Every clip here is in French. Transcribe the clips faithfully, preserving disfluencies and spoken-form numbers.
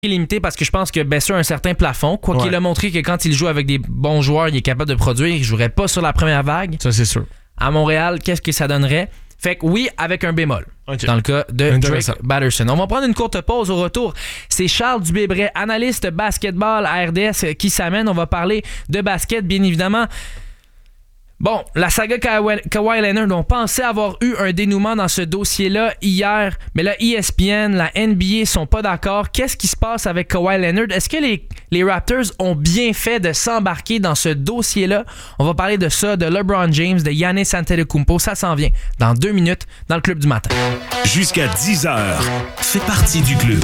limité parce que je pense que Besser a un certain plafond. Quoi ouais. qu'il a montré que quand il joue avec des bons joueurs, il est capable de produire. Il ne jouerait pas sur la première vague. Ça, c'est sûr. À Montréal, qu'est-ce que ça donnerait? Fait que oui, avec un bémol. Okay. Dans le cas de Drake Batherson. On va prendre une courte pause. Au retour, c'est Charles Dubébret, analyste basketball à R D S, qui s'amène. On va parler de basket, bien évidemment. Bon, la saga Kawhi, Kawhi Leonard, on pensait avoir eu un dénouement dans ce dossier-là hier, mais là, E S P N, la N B A sont pas d'accord. Qu'est-ce qui se passe avec Kawhi Leonard? Est-ce que les, les Raptors ont bien fait de s'embarquer dans ce dossier-là? On va parler de ça, de LeBron James, de Giannis Antetokounmpo. Ça s'en vient dans deux minutes dans le Club du matin. Jusqu'à dix heures, fais partie du club.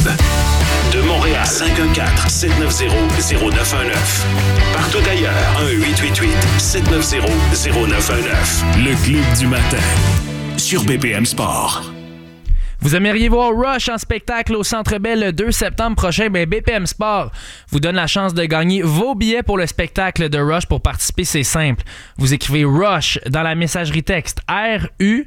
De Montréal, cinq un quatre, sept neuf zéro, zéro neuf un neuf. Partout ailleurs, un huit huit huit, sept neuf zéro, zéro neuf un neuf. Le Club du matin, sur B P M Sport. Vous aimeriez voir Rush en spectacle au Centre Bell le deux septembre prochain? Ben B P M Sport vous donne la chance de gagner vos billets pour le spectacle de Rush. Pour participer, c'est simple. Vous écrivez Rush dans la messagerie texte R U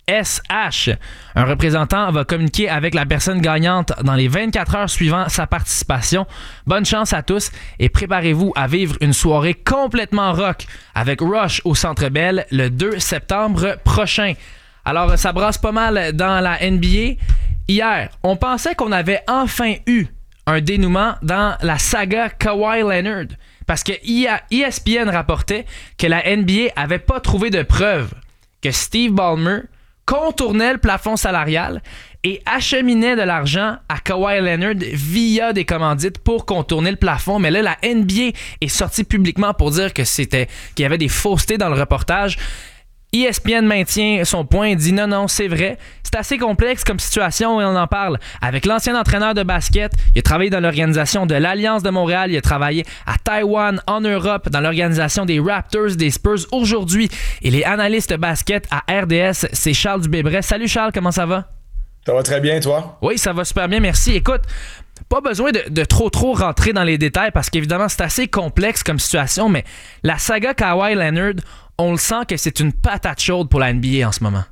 S H. Un représentant va communiquer avec la personne gagnante dans les vingt-quatre heures suivant sa participation. Bonne chance à tous et préparez-vous à vivre une soirée complètement rock avec Rush au Centre Bell le deux septembre prochain. Alors, ça brasse pas mal dans la N B A. Hier, on pensait qu'on avait enfin eu un dénouement dans la saga Kawhi Leonard parce que E S P N rapportait que la N B A avait pas trouvé de preuves que Steve Ballmer contournait le plafond salarial et acheminait de l'argent à Kawhi Leonard via des commandites pour contourner le plafond. Mais là, la N B A est sortie publiquement pour dire que c'était, qu'il y avait des faussetés dans le reportage. E S P N maintient son point et dit non, non, c'est vrai. C'est assez complexe comme situation et on en parle avec l'ancien entraîneur de basket. Il a travaillé dans l'organisation de l'Alliance de Montréal. Il a travaillé à Taïwan, en Europe, dans l'organisation des Raptors, des Spurs. Aujourd'hui, il est analyste basket à R D S. C'est Charles Dubébret. Salut Charles, comment ça va? Ça va très bien, toi? Oui, ça va super bien, merci. Écoute, pas besoin de, de trop trop rentrer dans les détails parce qu'évidemment, c'est assez complexe comme situation, mais la saga Kawhi Leonard, on le sent que c'est une patate chaude pour la N B A en ce moment.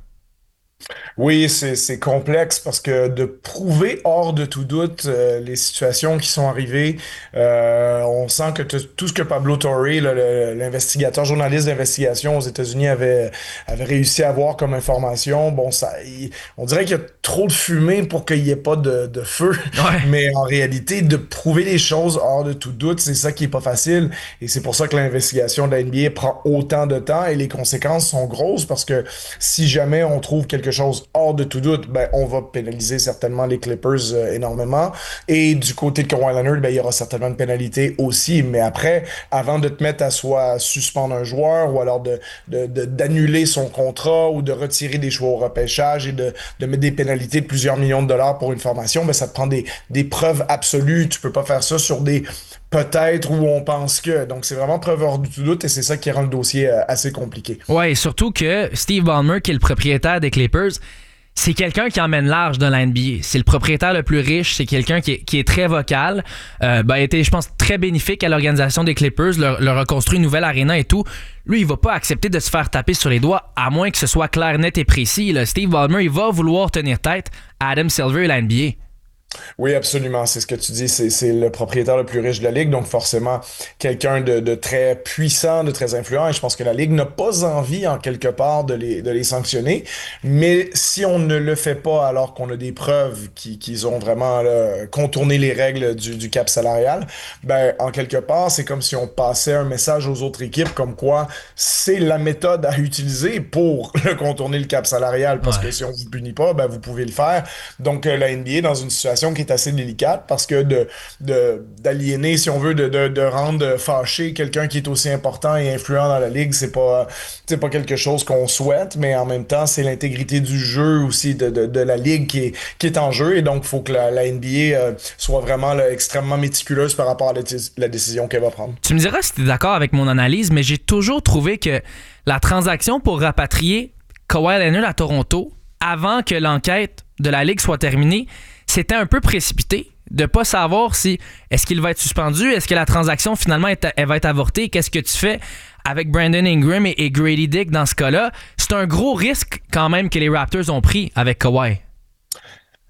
Oui, c'est, c'est complexe parce que de prouver hors de tout doute euh, les situations qui sont arrivées, euh, on sent que t- tout ce que Pablo Torre, là, le, l'investigateur, journaliste d'investigation aux États-Unis, avait, avait réussi à avoir comme information, bon, ça, il, on dirait qu'il y a trop de fumée pour qu'il n'y ait pas de, de feu. Ouais. Mais en réalité, de prouver les choses hors de tout doute, c'est ça qui est pas facile. Et c'est pour ça que l'investigation de la N B A prend autant de temps et les conséquences sont grosses parce que si jamais on trouve quelque chose hors de tout doute, ben, on va pénaliser certainement les Clippers euh, énormément. Et du côté de Kawhi Leonard, ben, il y aura certainement une pénalité aussi. Mais après, avant de te mettre à soit suspendre un joueur ou alors de, de, de, d'annuler son contrat ou de retirer des choix au repêchage et de, de mettre des pénalités de plusieurs millions de dollars pour une formation, ben, ça te prend des, des preuves absolues. Tu peux pas faire ça sur des peut-être où on pense que. Donc, c'est vraiment preuve hors du doute et c'est ça qui rend le dossier euh, assez compliqué. Ouais, et surtout que Steve Ballmer, qui est le propriétaire des Clippers, c'est quelqu'un qui emmène large dans la N B A. C'est le propriétaire le plus riche. C'est quelqu'un qui est, qui est très vocal. Euh, ben, a été, je pense, très bénéfique à l'organisation des Clippers. Leur, leur a construit une nouvelle arena et tout. Lui, il va pas accepter de se faire taper sur les doigts à moins que ce soit clair, net et précis. Là. Steve Ballmer, il va vouloir tenir tête à Adam Silver et la N B A. Oui, absolument. C'est ce que tu dis. C'est, c'est le propriétaire le plus riche de la Ligue. Donc, forcément, quelqu'un de, de très puissant, de très influent. Et je pense que la Ligue n'a pas envie, en quelque part, de les, de les sanctionner. Mais si on ne le fait pas alors qu'on a des preuves qui, qu'ils ont vraiment là, contourné les règles du, du cap salarial, ben, en quelque part, c'est comme si on passait un message aux autres équipes comme quoi c'est la méthode à utiliser pour le contourner le cap salarial. Parce ouais. que si on vous punit pas, ben, vous pouvez le faire. Donc, la N B A, dans une situation qui est assez délicate parce que de, de d'aliéner, si on veut, de, de, de rendre fâché quelqu'un qui est aussi important et influent dans la Ligue, c'est pas, c'est pas quelque chose qu'on souhaite, mais en même temps, c'est l'intégrité du jeu aussi de, de, de la Ligue qui est, qui est en jeu et donc il faut que la, la N B A euh, soit vraiment là, extrêmement méticuleuse par rapport à la, la décision qu'elle va prendre. Tu me diras si tu es d'accord avec mon analyse, mais j'ai toujours trouvé que la transaction pour rapatrier Kawhi Leonard à Toronto avant que l'enquête de la Ligue soit terminée, c'était un peu précipité de pas savoir si est-ce qu'il va être suspendu, est-ce que la transaction finalement est, elle va être avortée, qu'est-ce que tu fais avec Brandon Ingram et, et Grady Dick dans ce cas-là. C'est un gros risque quand même que les Raptors ont pris avec Kawhi.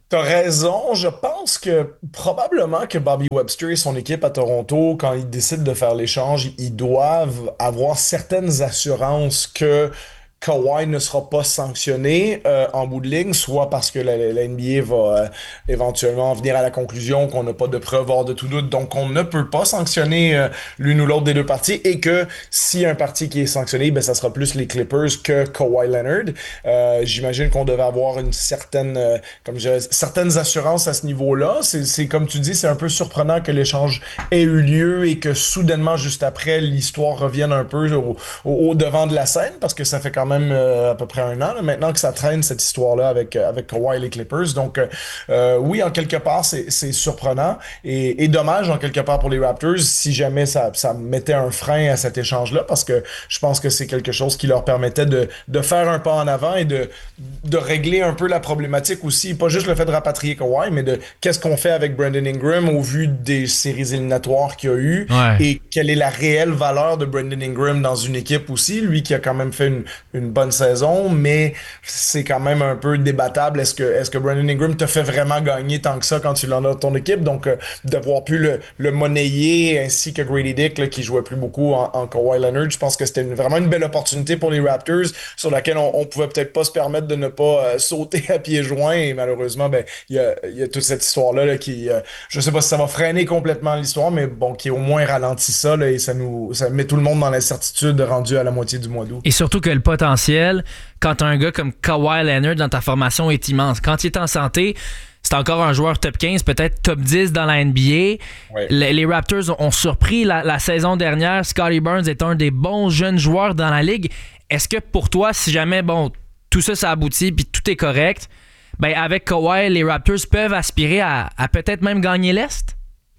T'as raison, je pense que probablement que Bobby Webster et son équipe à Toronto, quand ils décident de faire l'échange, ils doivent avoir certaines assurances que Kawhi ne sera pas sanctionné euh, en bout de ligne, soit parce que la, la N B A va euh, éventuellement venir à la conclusion qu'on n'a pas de preuves hors de tout doute, donc on ne peut pas sanctionner euh, l'une ou l'autre des deux parties, et que si un parti qui est sanctionné, ben ça sera plus les Clippers que Kawhi Leonard. Euh, j'imagine qu'on devait avoir une certaine, euh, comme je dirais, certaines assurances à ce niveau-là. C'est, c'est comme tu dis, c'est un peu surprenant que l'échange ait eu lieu et que soudainement, juste après, l'histoire revienne un peu au, au, au devant de la scène, parce que ça fait quand même même euh, à peu près un an là, maintenant que ça traîne cette histoire-là avec, euh, avec Kawhi et les Clippers. Donc euh, euh, oui, en quelque part, c'est, c'est surprenant et, et dommage en quelque part pour les Raptors si jamais ça, ça mettait un frein à cet échange-là, parce que je pense que c'est quelque chose qui leur permettait de, de faire un pas en avant et de, de régler un peu la problématique aussi, pas juste le fait de rapatrier Kawhi, mais de qu'est-ce qu'on fait avec Brandon Ingram au vu des séries éliminatoires qu'il y a eu, Ouais. et quelle est la réelle valeur de Brandon Ingram dans une équipe aussi, lui qui a quand même fait une, une bonne saison, mais c'est quand même un peu débattable. Est-ce que, est-ce que Brandon Ingram te fait vraiment gagner tant que ça quand tu l'en as dans ton équipe? Donc, euh, d'avoir pu le, le monnayer, ainsi que Grady Dick, là, qui jouait plus beaucoup en, en Kawhi Leonard, je pense que c'était une, vraiment une belle opportunité pour les Raptors, sur laquelle on, on pouvait peut-être pas se permettre de ne pas euh, sauter à pieds joints, et malheureusement, ben, il y a, y a toute cette histoire-là là, qui, euh, je sais pas si ça va freiner complètement l'histoire, mais bon, qui au moins ralentit ça, là, et ça nous, ça met tout le monde dans l'incertitude rendu à la moitié du mois d'août. Et surtout que le potentiel, quand tu as un gars comme Kawhi Leonard dans ta formation, est immense. Quand il est en santé, c'est encore un joueur top quinze, peut-être top dix dans la N B A. Ouais. Les, les Raptors ont surpris la, la saison dernière. Scottie Barnes est un des bons jeunes joueurs dans la ligue. Est-ce que pour toi, si jamais bon tout ça, ça aboutit puis tout est correct, ben avec Kawhi, les Raptors peuvent aspirer à, à peut-être même gagner l'Est?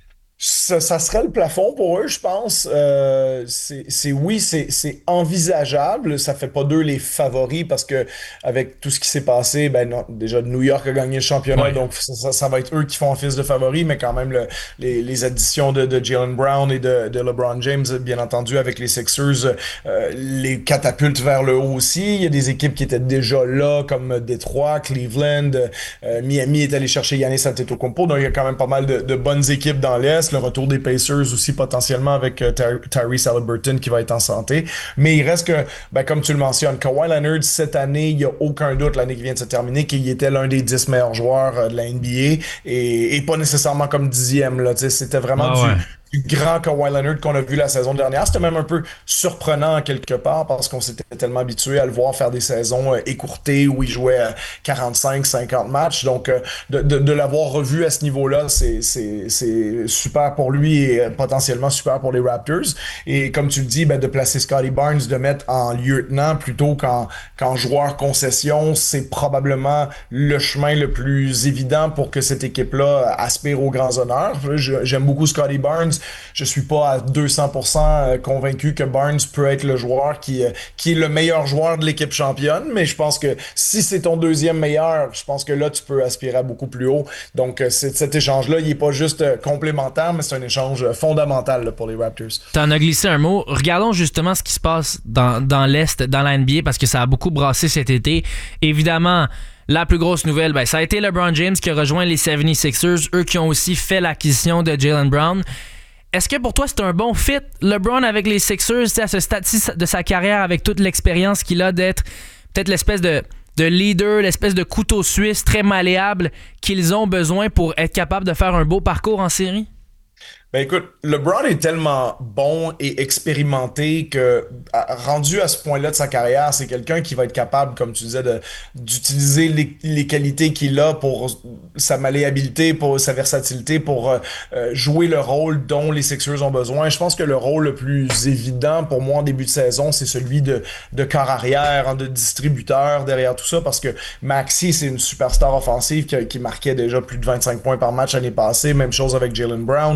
Ça, ça serait le plafond pour eux, je pense. Euh, c'est, c'est oui, c'est, c'est envisageable. Ça fait pas d'eux les favoris, parce que avec tout ce qui s'est passé, ben non, déjà New York a gagné le championnat, Ouais. donc ça, ça, ça va être eux qui font office de favoris, mais quand même le, les, les additions de, de Jaylen Brown et de, de LeBron James, bien entendu, avec les Sixers, euh, les catapultent vers le haut aussi. Il y a des équipes qui étaient déjà là, comme Détroit, Cleveland, euh, Miami est allé chercher Giannis Antetokounmpo, donc il y a quand même pas mal de, de bonnes équipes dans l'Est. Le retour des Pacers aussi potentiellement avec euh, Ty- Tyrese Haliburton qui va être en santé. Mais il reste que, ben, comme tu le mentionnes, Kawhi Leonard, cette année, il n'y a aucun doute, l'année qui vient de se terminer, qu'il était l'un des dix meilleurs joueurs euh, de la N B A, et, et pas nécessairement comme dixième. Là, c'était vraiment Ah du, ouais. du grand Kawhi Leonard qu'on a vu la saison dernière. C'était même un peu surprenant en quelque part, parce qu'on s'était tellement habitué à le voir faire des saisons euh, écourtées où il jouait euh, quarante-cinq cinquante matchs. Donc, euh, de, de, de l'avoir revu à ce niveau-là, c'est, c'est, c'est super pour lui et euh, potentiellement super pour les Raptors. Et comme tu le dis, ben, de placer Scottie Barnes, de mettre en lieutenant plutôt qu'en, qu'en joueur concession, c'est probablement le chemin le plus évident pour que cette équipe-là aspire aux grands honneurs. Je- j'aime beaucoup Scottie Barnes. Je suis pas à deux cents pour cent convaincu que Barnes peut être le joueur qui, euh, qui est le meilleur joueur de l'équipe championne, mais je pense que si c'est ton deuxième meilleur, je pense que là, tu peux aspirer à beaucoup plus haut. Donc, euh, c'est- cet échange-là, il est pas juste euh, complémentaire, mais c'est un échange euh, fondamental là, pour les Raptors. T'en as glissé un mot. Regardons justement ce qui se passe dans, dans l'Est, dans la N B A, parce que ça a beaucoup brassé cet été. Évidemment, la plus grosse nouvelle, ben, ça a été LeBron James qui a rejoint les seventy-sixers, eux qui ont aussi fait l'acquisition de Jaylen Brown. Est-ce que pour toi, c'est un bon fit, LeBron avec les Sixers, tu sais, à ce stade-ci de sa carrière, avec toute l'expérience qu'il a d'être peut-être l'espèce de, de leader, l'espèce de couteau suisse très malléable qu'ils ont besoin pour être capable de faire un beau parcours en série? Ben écoute, LeBron est tellement bon et expérimenté que, à- rendu à ce point-là de sa carrière, c'est quelqu'un qui va être capable, comme tu disais, de, d'utiliser les, les qualités qu'il a pour sa malléabilité, pour sa versatilité, pour euh, euh, jouer le rôle dont les Sixers ont besoin. Je pense que le rôle le plus évident pour moi en début de saison, c'est celui de, de corps arrière, hein, de distributeur derrière tout ça, parce que Maxey, c'est une superstar offensive qui, qui marquait déjà plus de vingt-cinq points par match l'année passée. Même chose avec Jaylen Brown.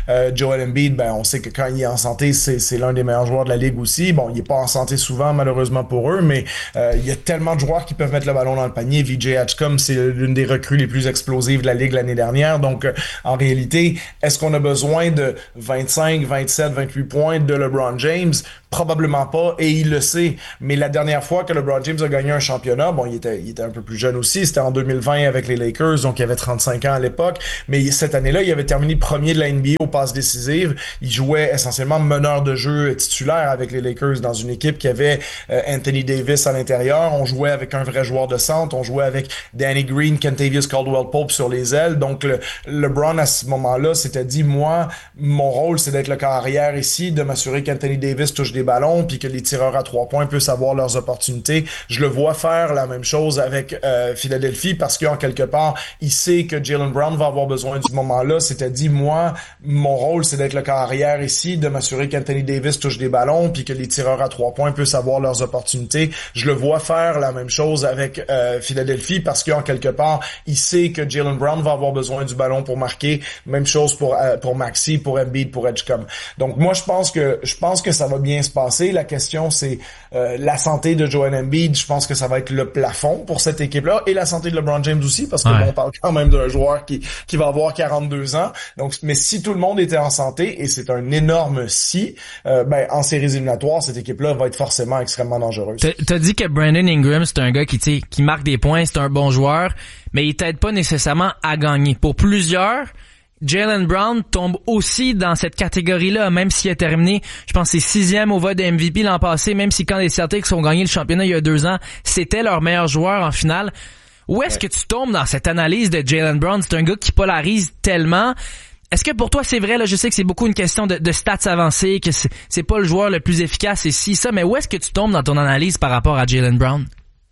Euh, Joel Embiid, ben on sait que quand il est en santé, c'est, c'est l'un des meilleurs joueurs de la ligue aussi. Bon, il est pas en santé souvent, malheureusement pour eux, mais euh, il y a tellement de joueurs qui peuvent mettre le ballon dans le panier. V J Hatchcom, c'est l'une des recrues les plus explosives de la ligue l'année dernière. Donc, euh, en réalité, est-ce qu'on a besoin de vingt-cinq, vingt-sept, vingt-huit points de LeBron James? Probablement pas, et il le sait. Mais la dernière fois que LeBron James a gagné un championnat, bon, il était, il était un peu plus jeune aussi, c'était en deux mille vingt avec les Lakers, donc il avait trente-cinq ans à l'époque, mais cette année-là, il avait terminé premier de la N B A aux passes décisives. Il jouait essentiellement meneur de jeu titulaire avec les Lakers dans une équipe qui avait euh, Anthony Davis à l'intérieur. On jouait avec un vrai joueur de centre, on jouait avec Danny Green, Kentavious Caldwell-Pope sur les ailes. Donc le, LeBron à ce moment-là s'était dit, moi, mon rôle, c'est d'être le quart arrière ici, de m'assurer qu'Anthony Davis touche des ballons, puis que les tireurs à trois points puissent avoir leurs opportunités. Je le vois faire la même chose avec euh, Philadelphie, parce qu'en quelque part, il sait que Jaylen Brown va avoir besoin du moment-là. C'était dit, moi, mon rôle, c'est d'être le quart arrière ici, de m'assurer qu'Anthony Davis touche des ballons, puis que les tireurs à trois points puissent avoir leurs opportunités. Je le vois faire la même chose avec euh, Philadelphie, parce qu'en quelque part, il sait que Jaylen Brown va avoir besoin du ballon pour marquer. Même chose pour euh, pour Maxey, pour Embiid, pour Edgecombe. Donc moi, je pense que je pense que ça va bien se passer. La question, c'est euh, la santé de Joel Embiid. Je pense que ça va être le plafond pour cette équipe-là, et la santé de LeBron James aussi, parce que ouais. bon, on parle quand même d'un joueur qui qui va avoir quarante-deux ans. Donc, mais si tout le monde était en santé, et c'est un énorme si, euh, ben en séries éliminatoires, cette équipe-là va être forcément extrêmement dangereuse. T'as, t'as dit que Brandon Ingram, c'est un gars qui, tu sais, qui marque des points, c'est un bon joueur, mais il t'aide pas nécessairement à gagner. Pour plusieurs, Jaylen Brown tombe aussi dans cette catégorie-là, même s'il a terminé, je pense, c'est sixième au vote de M V P l'an passé, même si quand les Celtics ont gagné le championnat il y a deux ans, c'était leur meilleur joueur en finale. Où est-ce ouais. que tu tombes dans cette analyse de Jaylen Brown? C'est un gars qui polarise tellement. Est-ce que pour toi c'est vrai, là, je sais que c'est beaucoup une question de, de stats avancées, que c'est, c'est pas le joueur le plus efficace et si ça, mais où est-ce que tu tombes dans ton analyse par rapport à Jaylen Brown?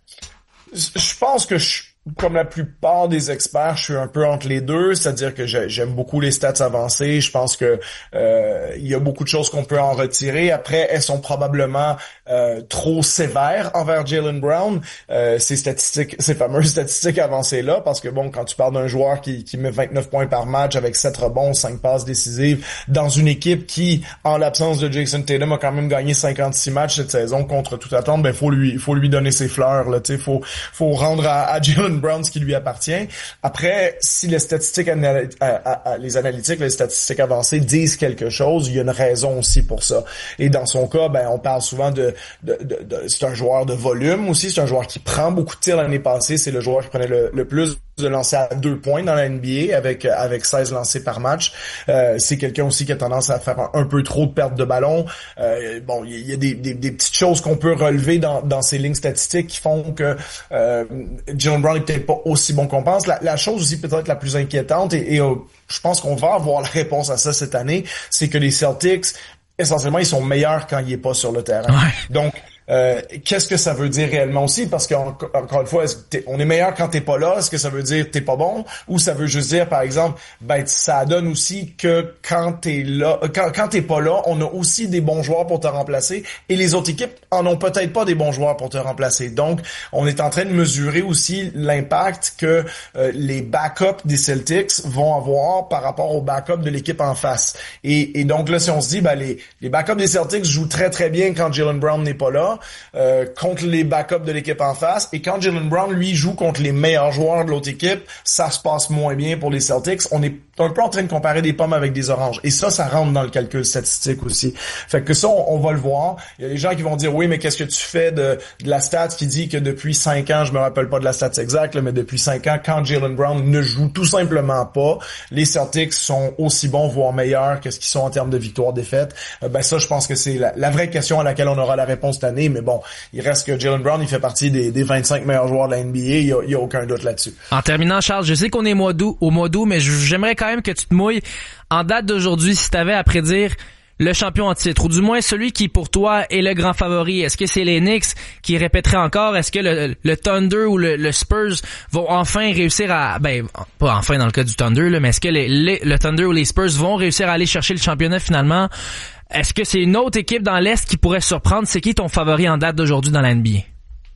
Je pense que je comme la plupart des experts, je suis un peu entre les deux, c'est-à-dire que j'aime beaucoup les stats avancées. Je pense que euh, il y a beaucoup de choses qu'on peut en retirer. Après, elles sont probablement euh, trop sévères envers Jaylen Brown, euh, ces statistiques, ces fameuses statistiques avancées-là, parce que bon, quand tu parles d'un joueur qui, qui met vingt-neuf points par match avec sept rebonds, cinq passes décisives, dans une équipe qui, en l'absence de Jason Tatum, a quand même gagné cinquante-six matchs cette saison contre toute attente, ben faut lui, faut lui donner ses fleurs, là, tu sais, faut, faut rendre à, à Jaylen Brown ce qui lui appartient. Après, si les statistiques anal- à, à, à, les analytiques, les statistiques avancées disent quelque chose, il y a une raison aussi pour ça. Et dans son cas, ben on parle souvent de, de, de, de c'est un joueur de volume aussi, c'est un joueur qui prend beaucoup de tirs l'année passée, c'est le joueur qui prenait le, le plus de lancers à deux points dans la N B A avec avec seize lancers par match. Euh, c'est quelqu'un aussi qui a tendance à faire un, un peu trop de pertes de ballon. Euh, bon, il y a des, des, des petites choses qu'on peut relever dans, dans ces lignes statistiques qui font que euh, Jaylen Brown est peut-être pas aussi bon qu'on pense. La, la chose aussi peut-être la plus inquiétante, et, et euh, je pense qu'on va avoir la réponse à ça cette année, c'est que les Celtics, essentiellement, ils sont meilleurs quand il est pas sur le terrain. Ouais. Donc, Euh, qu'est-ce que ça veut dire réellement aussi? Parce qu'encore une fois, est-ce que on est meilleur quand t'es pas là. Est-ce que ça veut dire t'es pas bon? Ou ça veut juste dire, par exemple, ben ça donne aussi que quand t'es là, quand, quand t'es pas là, on a aussi des bons joueurs pour te remplacer, et les autres équipes en ont peut-être pas des bons joueurs pour te remplacer. Donc, on est en train de mesurer aussi l'impact que euh, les backups des Celtics vont avoir par rapport aux backups de l'équipe en face. Et, et donc là, si on se dit, ben les, les backups des Celtics jouent très très bien quand Jaylen Brown n'est pas là, Euh, contre les backups de l'équipe en face, et quand Jaylen Brown lui joue contre les meilleurs joueurs de l'autre équipe, ça se passe moins bien pour les Celtics. On est un peu en train de comparer des pommes avec des oranges, et ça, ça rentre dans le calcul statistique aussi. Fait que ça, on, on va le voir. Il y a des gens qui vont dire, oui, mais qu'est-ce que tu fais de, de la stat qui dit que depuis cinq ans, je me rappelle pas de la stat exacte, là, mais depuis cinq ans, quand Jaylen Brown ne joue tout simplement pas, les Celtics sont aussi bons, voire meilleurs que ce qu'ils sont en termes de victoire-défaite. Euh, ben ça, je pense que c'est la, la vraie question à laquelle on aura la réponse cette année. Mais bon, il reste que Jaylen Brown, il fait partie des, des vingt-cinq meilleurs joueurs de la N B A. Il y a, il y a aucun doute là-dessus. En terminant, Charles, je sais qu'on est mois d'août, au mois d'août, mais j'aimerais quand même que tu te mouilles. En date d'aujourd'hui, si tu avais à prédire le champion en titre, ou du moins celui qui, pour toi, est le grand favori, est-ce que c'est les Knicks qui répéteraient encore? Est-ce que le, le Thunder ou le, le Spurs vont enfin réussir à... Ben, pas enfin dans le cas du Thunder, là, mais est-ce que les, les, le Thunder ou les Spurs vont réussir à aller chercher le championnat finalement? Est-ce que c'est une autre équipe dans l'Est qui pourrait surprendre? C'est qui ton favori en date d'aujourd'hui dans la N B A?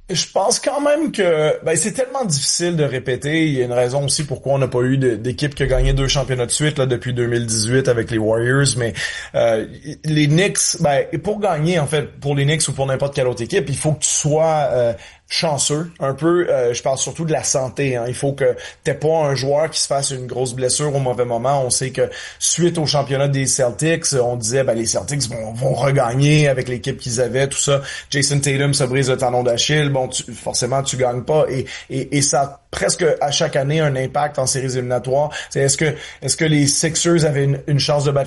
Je pense quand même que ben c'est tellement difficile de répéter. Il y a une raison aussi pourquoi on n'a pas eu de, d'équipe qui a gagné deux championnats de suite là depuis deux mille dix-huit avec les Warriors. Mais euh, les Knicks, ben pour gagner en fait pour les Knicks ou pour n'importe quelle autre équipe, il faut que tu sois euh, chanceux, un peu, euh, je parle surtout de la santé. Hein. Il faut que t'aies pas un joueur qui se fasse une grosse blessure au mauvais moment. On sait que suite au championnat des Celtics, on disait ben les Celtics vont, vont regagner avec l'équipe qu'ils avaient, tout ça. Jason Tatum se brise le tendon d'Achille. Bon, tu, forcément tu gagnes pas et, et et ça a presque à chaque année un impact en séries éliminatoires. C'est est-ce que est-ce que les Sixers avaient une, une chance de battre